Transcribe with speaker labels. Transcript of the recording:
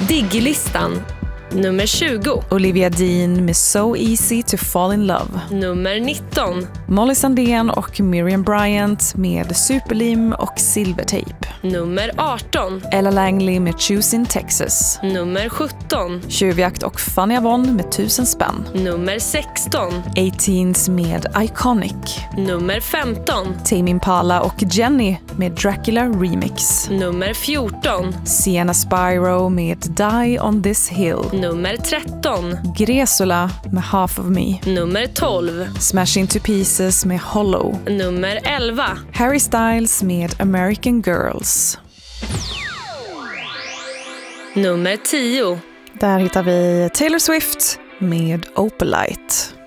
Speaker 1: Diggy-listan. Nummer 20.
Speaker 2: Olivia Dean med So Easy to Fall in Love.
Speaker 1: Nummer 19.
Speaker 2: Molly Sandén och Miriam Bryant med Superlim och Silvertape.
Speaker 1: Nummer 18.
Speaker 2: Ella Langley med Choosing Texas.
Speaker 1: Nummer 17.
Speaker 2: Tjuvjakt och Fanny Avon med 1000 spänn.
Speaker 1: Nummer 16.
Speaker 2: 18s med Iconic.
Speaker 1: Nummer 15.
Speaker 2: Tame Impala och Jenny med Dracula Remix.
Speaker 1: Nummer 14.
Speaker 2: Sienna Spyro med Die on this hill.
Speaker 1: Nummer 13.
Speaker 2: Gresula med Half of Me.
Speaker 1: Nummer 12.
Speaker 2: Smash Into Pieces med Hollow.
Speaker 1: Nummer 11.
Speaker 2: Harry Styles med American Girls.
Speaker 1: Nummer 10.
Speaker 2: Där hittar vi Taylor Swift med Opalite.